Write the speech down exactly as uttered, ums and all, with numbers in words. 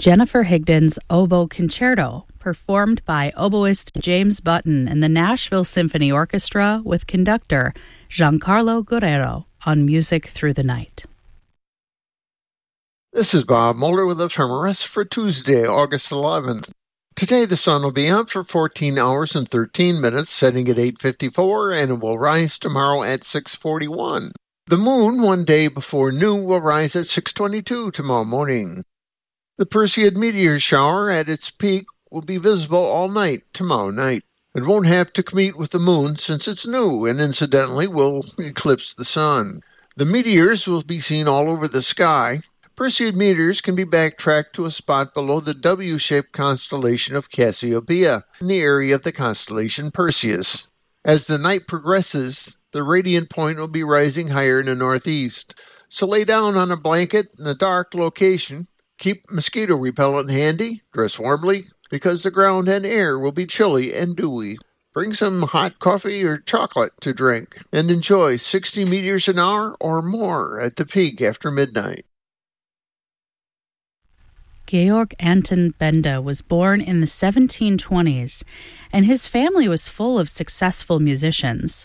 Jennifer Higdon's Oboe Concerto, performed by oboist James Button and the Nashville Symphony Orchestra with conductor Giancarlo Guerrero on Music Through the Night. This is Bob Mulder with Ephemeris for Tuesday, August eleventh. Today the sun will be out for fourteen hours and thirteen minutes, setting at eight fifty-four, and it will rise tomorrow at six forty-one. The moon, one day before noon, will rise at six twenty-two tomorrow morning. The Perseid meteor shower at its peak will be visible all night tomorrow night. It won't have to compete with the moon since it's new and incidentally will eclipse the sun. The meteors will be seen all over the sky. Perseid meteors can be backtracked to a spot below the W-shaped constellation of Cassiopeia, in the area of the constellation Perseus. As the night progresses, the radiant point will be rising higher in the northeast. So lay down on a blanket in a dark location. Keep mosquito repellent handy, dress warmly, because the ground and air will be chilly and dewy. Bring some hot coffee or chocolate to drink, and enjoy sixty meteors an hour or more at the peak after midnight. Georg Anton Benda was born in the seventeen twenties, and his family was full of successful musicians.